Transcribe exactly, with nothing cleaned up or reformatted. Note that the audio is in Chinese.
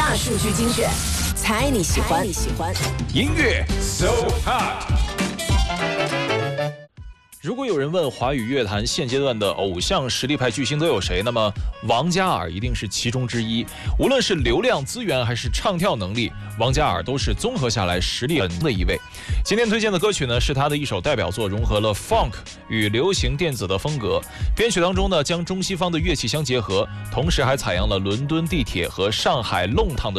大数据精选，猜你喜欢。你喜欢音乐 So Hot。如果有人问华语乐坛现阶段的偶像实力派巨星都有谁，那么王嘉尔一定是其中之一。无论是流量资源还是唱跳能力，王嘉尔都是综合下来实力很的一位。今天推荐的歌曲呢，是他的一首代表作，融合了 funk 与流行电子的风格。编曲当中呢，将中西方的乐器相结合，同时还采样了伦敦地铁和上海弄堂的